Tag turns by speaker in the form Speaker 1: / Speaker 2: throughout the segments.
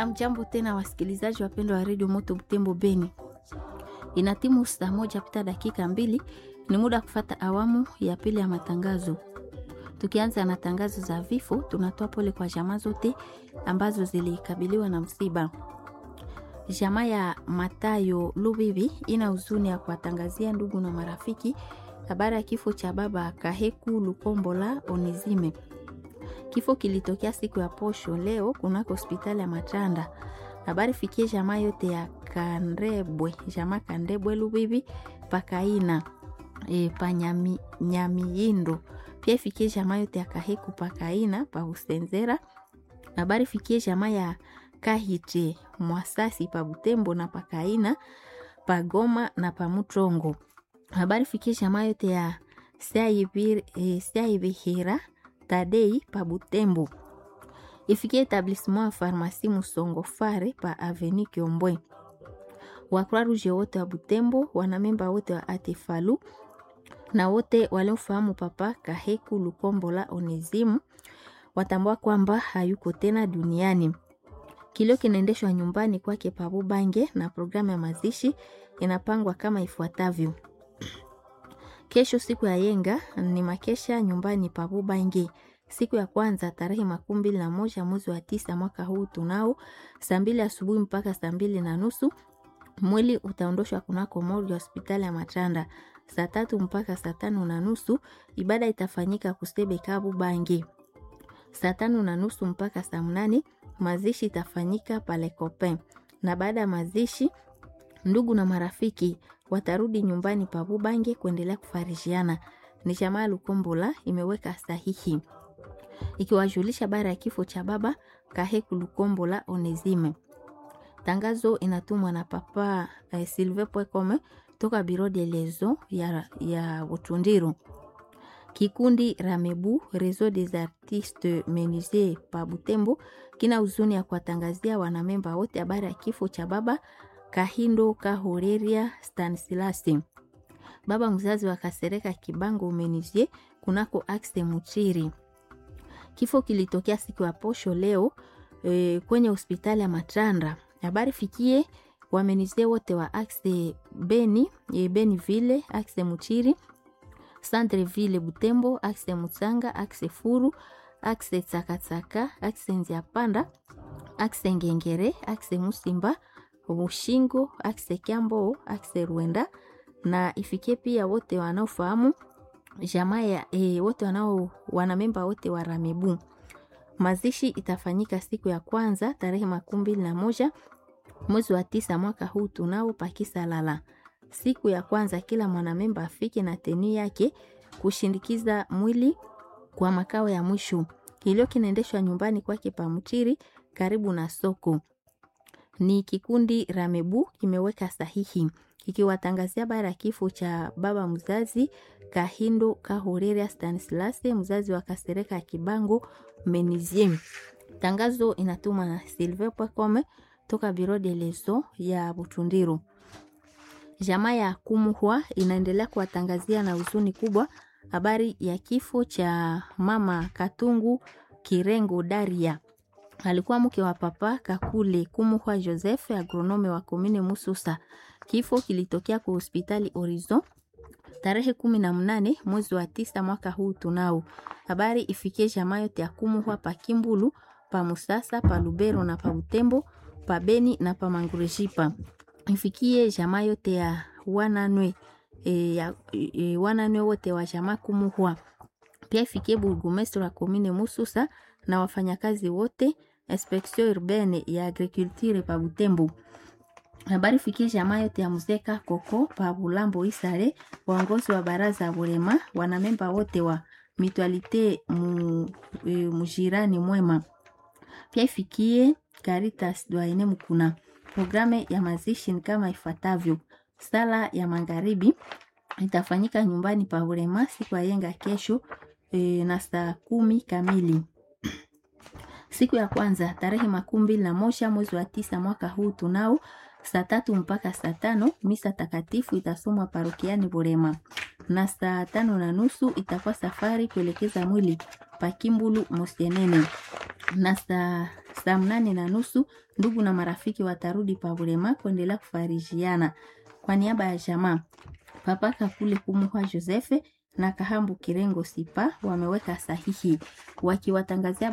Speaker 1: Hamjambo tena wasikilizaji wapendwa wa Radio Moto Butembo Beni. Inatimu saa moja pita dakika 2, ni muda kufata awamu ya pili ya matangazo. Tukianza na tangazo za vifo, tunatoa pole kwa jamaa zote ambazo zilikabiliwa na msiba. Jamaa ya Matayo Lubibi ina huzuni ya kuwatangazia ndugu na marafiki habari ya kifo cha baba Kaheku Lukombola Onizime. Kifo kilitokea siku ya posho leo kunako hospitali ya Matanda. Habari fikie jamaa yote ya Kandebwe, jamaa Kandebwe Lubibi Pakaina Nyamiyindo. Pia ifikie jamaa yote ya Kaheku Pakaina pa Usenzera. Habari fikie jamaa ya Kahite Mwasasi pa Butembo na Pakaina pa Goma na pa Mutrongo. Habari fikie jamaa yote ya Siaibihira Tadei pa Butembo. Ifikie etablissement ya pharmacie Musongo Fare pa Avenue Kiombwe. Wakra Rouge wote wa Butembo, wanamemba wote wa Atefalu na wote waliofahamu papa Kaheku Lukombola Onezimu watambua kwamba hayuko tena duniani. Kilio kinaendeshwa nyumbani kwake pa Bubange na programu ya mazishi inapangwa kama ifuatavyo. Kesho siku ya yenga ni makesha nyumbani pa Bubange. Siku ya kwanza tarehe 21 mwezi wa 9 mwaka huu tunao saa 2 asubuhi mpaka saa 2:30. Mwili utaondoshwa kunako morgue ya hospitali ya Matanda. Saa 3 mpaka saa 5:30 ibada itafanyika Kustebe Kabu Bange. Saa 5:30 mpaka saa 8 mazishi itafanyika pale Copain. Na baada ya mazishi ndugu na marafiki watarudi nyumbani pa Bubange kuendelea kufarishiana. Ni jamaa Lukombola imeweka sahihi ikiwajulisha habari ya kifo cha baba Kaheku Lukombola Onezime. Tangazo inatumwa na papa Silve.com toka Bureau de Liaison ya Butundiru. Kikundi Ramebu Réseau des Artistes Menuisiers pa Butembo kina huzuni ya kuwatangazia wanamemba wote habari ya kifo cha baba Kahindo Kahoreria Stanislasi, baba mzazi wa Kasereka Kibango Menuisier kunako Axe Muchiri. Kifo kilitokea siku ya posho leo kwenye hospitali ya Matanda. Habari fikie wamenuisier wote wa Axe Beniville, Axe Muchiri, Centreville Butembo, Axe Mutsanga, Axe Furu, Axe Tsakatsaka, Axe Nziapanda, Axe Ngengere, Axe Musimba, Mushingo, Axe Kiambo, Axe Ruenda na ifikie pia wote wanaofahamu jamaa ya wote wanamemba wote wa Ramebu. Mazishi itafanyika siku ya kwanza tarehe 21 mwezi wa 9 mwaka huu tunao pakisa lala. Siku ya kwanza kila mwanamemba afike na teni yake kushindikiza mwili kwa makao ya mwisho. Kilio kinaendeshwa nyumbani kwake pa Mutiri karibu na soko. Ni kikundi Ramebu kimeweka sahihi kikiwatangazia habari ya kifo cha baba mzazi Kahindo Kahoreria Stanislasi, mzazi wa Kasereka Kibango Menuisier. Tangazo inatumwa na Silve.com toka Bureau de Liaison ya Butundiru. Jamaa ya Kumuhwa inaendelea kuwatangazia na huzuni kubwa habari ya kifo cha mama Katungu Kirengo Daria. Alikuwa mke wa papa Kakule Kumuhwa Joseph, agronome wa komine Mususa. Kifo kilitokea kwa hospitali Horizon tarehe 18 mwezi wa 9 mwaka huu tunao. Habari ifikie jamaa yote ya Kumuhwa pa Kimbulu, pa Musasa, pa Lubero na pa Butembo, pa Beni na pa Mangurejipa. Ifikie jamaa yote ya Wananwe Wananwe wote wa jamaa Kumuhwa. Pia ifikie burgomestre wa komine Mususa na wafanyakazi wote inspection urbaine ya agriculture pa Butembo. Habari fikie jamaa yote ya Muzeka Koko pa Bulambo Isare, waongozi wa baraza Burema, wanamemba wote wa Mutualite Mujirani Mwema. Pia ifikie Caritas Doaine Mukuna. Programe ya mazishi ni kama ifuatavyo. Sala ya magharibi itafanyika nyumbani pa Burema siku ya yenga kesho na saa 10 kamili. Siku ya kwanza tarehe 21 mwezi wa 9 mwaka huu tunao saa 3 mpaka saa 5 misa takatifu itasomwa parokiani Burema. Na saa 5:30 itakuwa safari kuelekeza mwili pa Kimbulu Mosienene. Na saa Saa 8:30 ndugu na marafiki watarudi pa Bulema kuendelea kufarijiana. Kwa niaba ya jamaa, Papa Kakule Kumuhwa Josefe na Kahambu Kirengo Sipa wameweka sahihi wakiwatangazia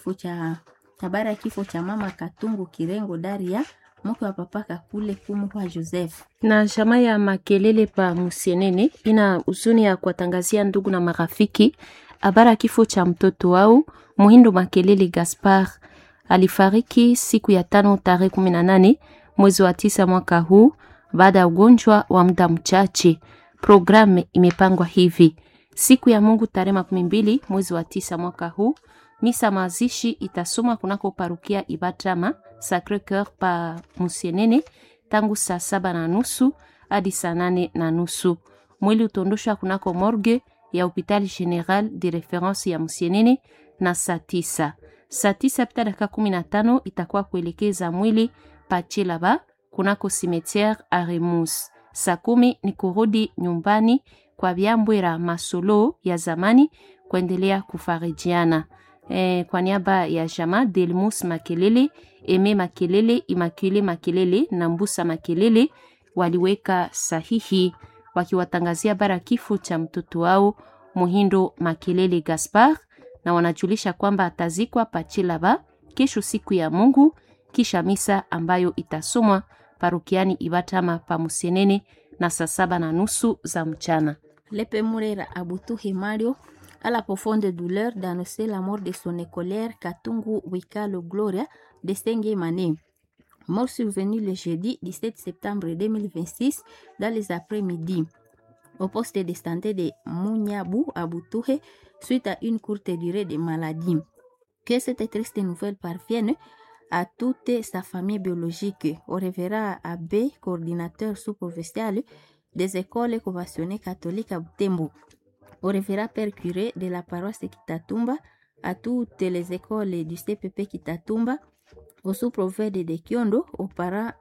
Speaker 1: habari ya kifo cha mama Katungu Kirengo Daria, mke wa Papa Kakule Kumuhwa Joseph.
Speaker 2: Na jamaa ya Makelele pa Musienene ina huzuni ya kuwatangazia ndugu na marafiki habari ya kifo cha mtoto wao Muhindo Makelele Gaspar. Alifariki siku ya 5 tarehe 18 mwezi wa 9 mwaka huu baada ya ugonjwa wa muda mchache. Programu imepangwa hivi: siku ya Mungu tarehe 12 mwezi wa 9 mwaka huu, misa mazishi itasoma kunako parukia Ibatrama Sacre Coeur pa Musienene tangu saa 7:30 hadi saa 8:30. Mwili utondoshwa kunako morgue ya Hopital General de Reference ya Musienene na saa 9. Saa 9 pita dakika 15 itakuwa kuelekeza mwili pa Chilaba kunako cimetière Aremus. Saa 10 ni kurudi nyumbani kwa Byambwera Masolo ya zamani kuendelea kufarijiana. Kwa niaba ya jamaa Delmus Makelele, Eme Makelele, Immaculée Makelele na Mbusa Makelele waliweka sahihi wakiwatangazia bara kifo cha mtoto wao Muhindo Makelele Gaspar, na wanajulisha kwamba atazikwa Pachilaba kesho siku ya Mungu kisha misa ambayo itasomwa parukiani Ibatama pa Musienene na saa 7:30 za mchana.
Speaker 1: Lepe Murera Abutuhi Mario à la profonde douleur d'annoncer la mort de son écolière Katungu Wikalo Gloria de Sengemane, mort survenue le jeudi 17 septembre 2026 dans les après-midi au poste de santé de Mouniabou Abutuhe suite à une courte durée de maladie. Que cette triste nouvelle parvienne à toute sa famille biologique, au révérend abbé coordinateur sous-provincial des écoles conventionnées catholiques à Butembo, au révérend père curé de la paroisse Kitatumba, à toutes les écoles du CPP Kitatumba, au sous-prophète de Kiondo, aux parents,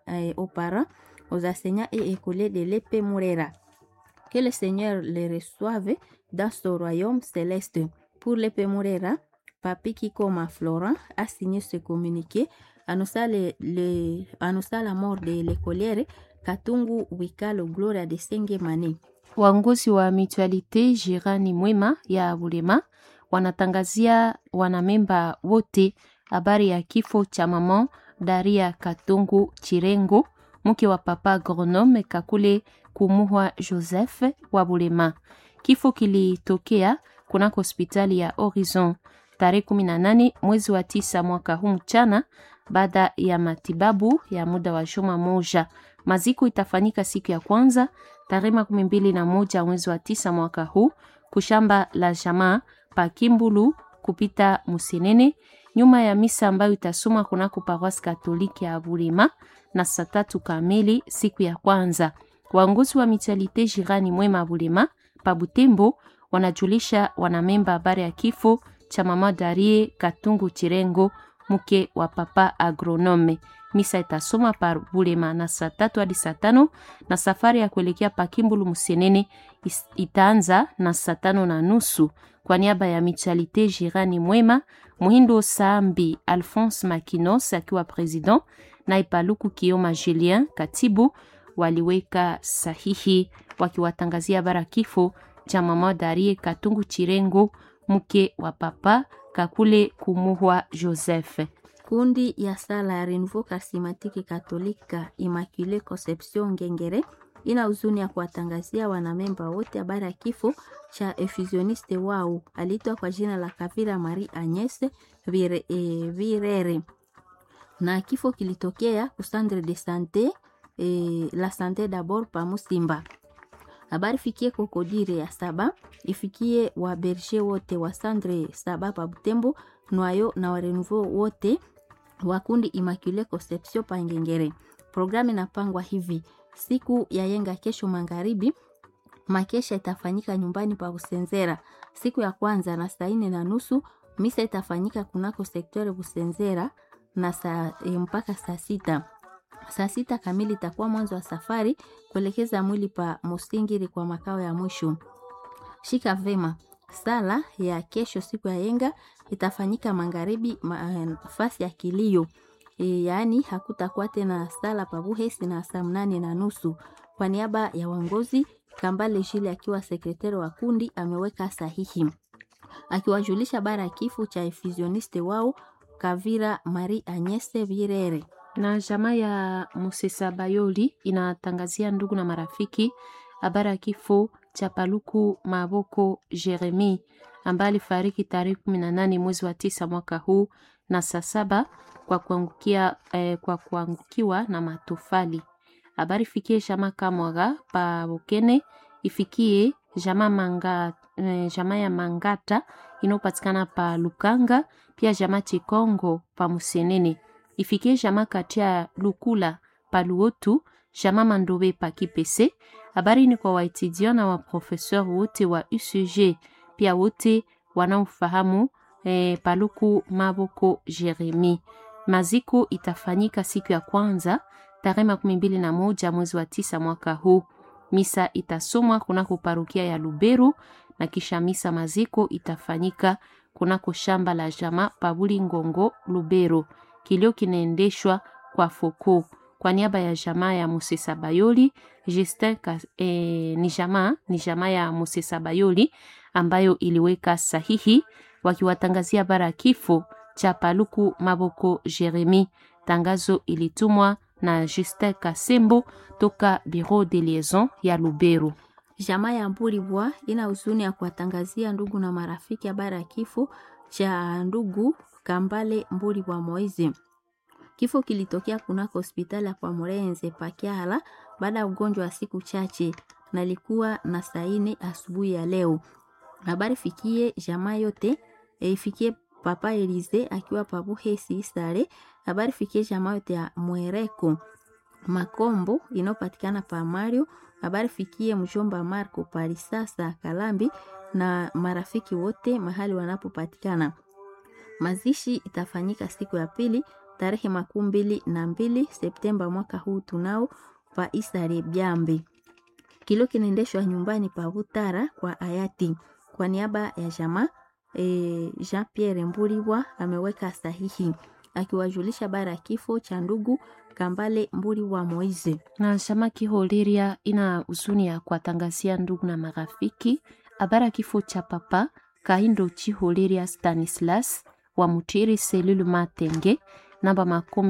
Speaker 1: aux enseignants et écoliers de l'Épée Mourera. Que le Seigneur les reçoive dans son royaume céleste. Pour l'Épée Mourera, Papi Kikoma Florent a signé ce communiqué annonçant la mort de l'écolière Katungu Wikalo Gloria de Sengemane.
Speaker 2: Waongozi wa Mutualité Jirani Mwema ya Bulema wanatangazia wanamemba wote habari ya kifo cha mama Daria Katungu Chirengo, mke wa Papa Agronome Kakule Kumuhwa Joseph wa Bulema. Kifo kilitokea kunako hospitali ya Horizon tarehe 18 mwezi wa 9 mwaka huu mchana baada ya matibabu ya muda wa juma moja. Maziko itafanyika siku ya kwanza tarehe 21 mwezi wa 9 mwaka huu kushamba la jamaa pa Kimbulu kupita Musienene, nyuma ya misa ambayo itasoma kunako paroisse Katoliki ya Bulema na saa 3 kamili siku ya kwanza. Waongozi wa Mutualité Jirani Mwema Bulema pa Butembo wanajulisha wanamemba habari ya kifo cha mama Darie Katungu Chirengo, mke wa Papa Agronome. Misa itasoma pa Bulema na saa 3 hadi saa 5 na safari ya kuelekea pa Kimbulu Musienene itaanza na saa 5:30. Kwa niaba ya Mutualité Jirani Mwema, Muhindo Sambi Alphonse Makinos akiwa president na Ipaluku Kioma Julien katibu waliweka sahihi wakiwatangazia bara kifo cha mama Darie Katungu Chirengo, mke wa Papa Kakule Kumuhwa Joseph.
Speaker 1: Kundi ya sala ya Renouveau Charismatique Catholique Immaculée Conception Ngengere ina huzuni ya kuwatangazia wanamemba wote habari ya kifo cha effusioniste wao aliitwa kwa jina la Kavira Marie Agnes Virere, na kifo kilitokea ku centre de santé la santé d'abord pa Musimba. Habari fikie kokodire ya Saba, ifikie wa berger wote wa centre Saba pa Butembo, Noyo na wa Renouveau wote wa kundi Immaculée Conception pa Ngengere. Programu inapangwa hivi: siku ya yenga kesho magharibi, makesha itafanyika nyumbani pa Busenzera. Siku ya kwanza na saa 4:30 misa itafanyika kunako sektori Busenzera na mpaka saa 6. Saa 6 kamili itakuwa mwanzo wa safari kuelekeza mwili pa Musingiri kwa makao ya mwisho. Shika vema sala ya kesho siku ya yenga itafanyika magharibi nafasi ya kilio. Yaani hakutakuwa tena sala pa Buhesi na saa 8:30. Kwa niaba ya uongozi, Kambale Jile akiwa sekretari wa kundi ameweka sahihi akiwajulisha bara ya kifo cha efizioniste wao Kavira Marie Agnese Birere.
Speaker 2: Na jamaa ya Musesa Bayoli inatangazia ndugu na marafiki habari ya kifo cha Paluku Maboko Jeremy ambaye alifariki tarehe 18 mwezi wa 9 mwaka huu na saa 7 kwa kuangukiwa na matofali. Habari fikie jamaa Kamwaga pa Bokene, ifikie jamaa ya Mangata inopatikana pa Lukanga, pia jamaa Chikongo pa Musenene, ifikie jamaa Katia Lukula pa Luotu, jamaa Mandobe pa Kipese. Habari ni kwa waitidio na wa professeur wote wa UCG, pia wote wanaofahamu Paluku Maboko Jeremy. Maziko itafanyika siku ya kwanza tarehe 21 mwezi wa 9 mwaka huu. Misa itasomwa kunako parokia ya Luberu na kisha misa maziko itafanyika kunako shamba la jamaa Pabuli Ngongo Luberu. Kilio kinaendeshwa kwa Foko. Kwa niaba ya jamaa ya Musesa Bayoli, Justin ni jamaa ya Musesa Bayoli ambayo iliweka sahihi wakiwatangazia bara kifo cha Paluku Maboko Jeremy. Tangazo ilitumwa na Justin Kasembo toka Bureau de Liaison ya Luberu.
Speaker 1: Jamaa ya Mbulibwa ina huzuni ya kuwatangazia ndugu na marafiki habari ya kifo cha ndugu Kambale Mbulibwa Moize. Kifo kilitokea kunako hospitali ya kwa Murenze Pakiala baada ya ugonjwa wa siku chache na likuwa na saa 4 asubuhi ya leo. Habari fikie jamaa yote, ifikie Papa Elize akiwa pa Buhesi Sare. Habari fikie jamaa yote ya Mwereko Makombo inopatikana pa Mario. Habari fikie mjomba Marco Parisasa Kalambi na marafiki wote mahali wanapopatikana. Mazishi itafanyika siku ya pili tarehe 22 Septemba mwaka huu tunao pa Isare Byambe. Kilo kinaendeshwa nyumbani pa Butara kwa hayati. Kwa niaba ya jamaa Jean Pierre Mbulibwa ameweka sahihi akiwajulisha bara kifo cha ndugu Kambale Mbulibwa Moize.
Speaker 2: Na jamaa Kiholeria ina huzuni ya kuwatangazia ndugu na marafiki habari kifo cha papa Kahindo Chiholeria Stanislas wa Mutiri Selulu Matenge namba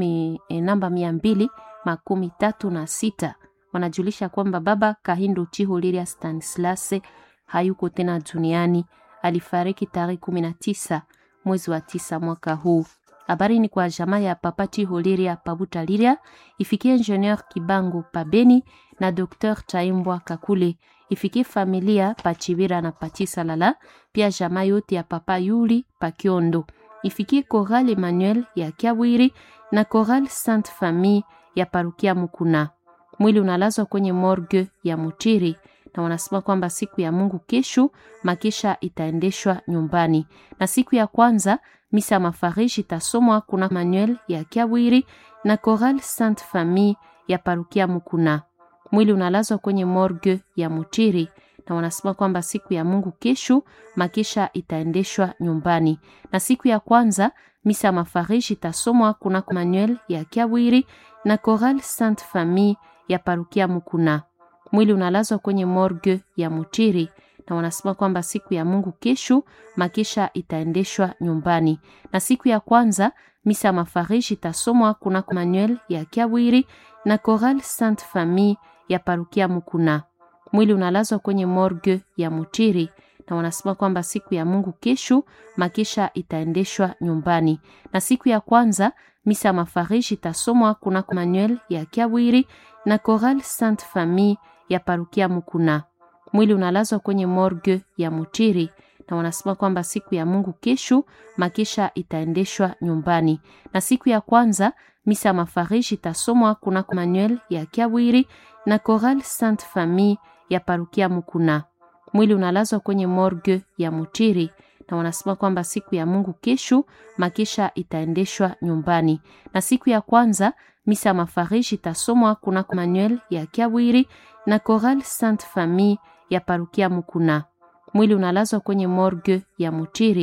Speaker 2: 236. Wanajulisha kwamba baba Kahindo Chiholeria Stanislas hayuko tena duniani. Alifariki tarehe 19 mwezi wa 9 mwaka huu. Habari ni kwa jamaa ya papa Chiholeria Pabutaliria, ifikie ingenieur Kibango Pabeni na Dr. Chaimbwa Kakule, ifikie familia Pachibira na Pachisalala, pia jamaa yote ya papa Yuli Pakiondo, ifikie Chorale Emmanuel ya Kiawiri na Chorale Sainte Famille ya Parukia Mukuna. Mwili unalazwa kwenye morgue ya Mutiri na wanasema kwamba siku ya Mungu kesho makisha itaendeshwa nyumbani. Na siku ya kwanza misa mafariji itasomwa kuna Manuel ya Kiawiri na Chorale Sainte Famille ya Parukia Mukuna. Mwili unalazwa kwenye morgue ya Mutiri na wanasema kwamba siku ya Mungu kesho makisha itaendeshwa nyumbani. Na siku ya kwanza misa mafariji itasomwa kuna Manuel ya Kiawiri na Chorale Sainte Famille ya Parukia Mukuna. Mwili unalazwa kwenye morgue ya Mutiri na wanasema kwamba siku ya Mungu kesho makisha itaendeshwa nyumbani. Na siku ya kwanza misa mafariji itasomwa kuna Manuel ya Kiawiri na Chorale Sainte Famille ya Parukia Mukuna. Mwili unalazwa kwenye morgue ya Mutiri na wanasema kwamba siku ya Mungu kesho makisha itaendeshwa nyumbani. Na siku ya kwanza misa mafariji itasomwa kuna Manuel ya Kiawiri na Chorale Sainte Famille ya Parukia Mukuna. Mwili unalazwa kwenye morgue ya Mutiri na wanasema kwamba siku ya Mungu kesho makisha itaendeshwa nyumbani. Na siku ya kwanza misa mafariji itasomwa kuna Manuel ya Kiawiri na Chorale Sainte Famille ya Parukia Mukuna. Mwili unalazwa kwenye morgue ya Mutiri na wanasema kwamba siku ya Mungu kesho makisha itaendeshwa nyumbani. Na siku ya kwanza misa mafariji itasomwa kuna Manuel ya Kiawiri na Chorale Sainte Famille ya Parukia Mukuna. Mwili unalazwa kwenye morgue ya Mutiri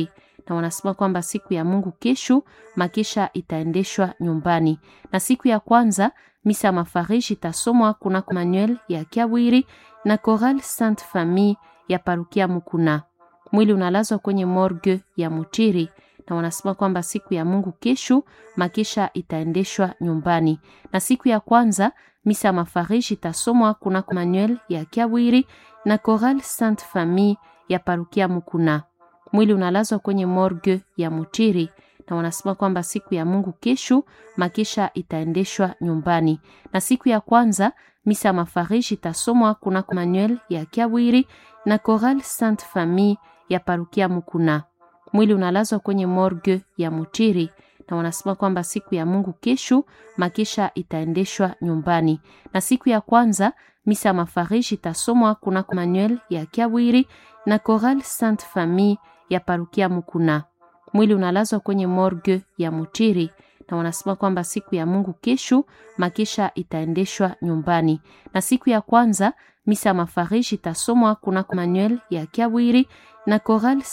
Speaker 2: na wanasema kwamba siku ya Mungu kesho makesha itaendeshwa nyumbani. Na siku ya kwanza misa mafariji itasomwa kuna Manuel ya Kiawiri na Chorale Sainte Famille ya Parukia Mukuna. Mwili unalazwa kwenye morgue ya Mutiri na wanasema kwamba siku ya Mungu kesho makesha itaendeshwa nyumbani. Na siku ya kwanza misa mafariji itasomwa kuna Manuel ya Kiawiri na Chorale Sainte Famille ya Parukia Mukuna. Mwili unalazwa kwenye morgue ya Mutiri na wanasema kwamba siku ya Mungu kesho makesha itaendeshwa nyumbani. Na siku ya kwanza misa mafariji itasomwa kuna Manuel ya Kiawiri na Chorale Sainte Famille ya Parukia Mukuna. Mwili unalazwa kwenye morgue ya Mutiri na wanasema kwamba siku ya Mungu kesho makesha itaendeshwa nyumbani. Na siku ya kwanza misa mafariji itasomwa kuna Manuel ya Kiawiri na Chorale Sainte Famille ya Parukia Mukuna. Mwili unalazwa kwenye morgue ya Mutiri na wanasema kwamba siku ya Mungu kesho makesha itaendeshwa nyumbani. Na siku ya kwanza misa mafariji itasomwa kuna Manuel ya Kiawiri na Chorale